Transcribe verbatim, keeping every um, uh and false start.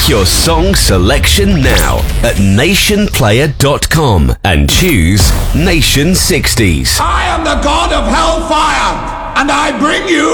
Make your song selection now at nation player dot com and choose Nation sixties. I am the god of hellfire, and I bring you